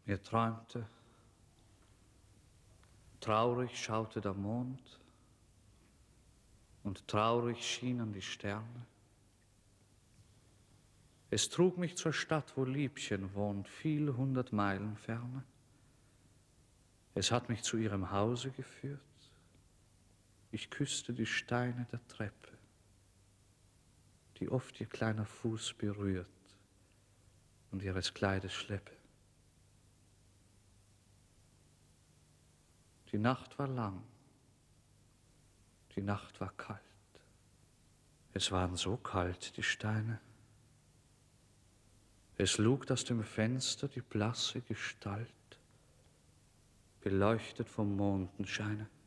Mir träumte, traurig schaute der Mond und traurig schienen die Sterne. Es trug mich zur Stadt, wo Liebchen wohnt, viel 100 Meilen ferne. Es hat mich zu ihrem Hause geführt. Ich küsste die Steine der Treppe, die oft ihr kleiner Fuß berührt und ihres Kleides Schleppe. Die Nacht war lang, die Nacht war kalt. Es waren so kalt, die Steine. Es lugt aus dem Fenster die blasse Gestalt, beleuchtet vom Mondenscheine.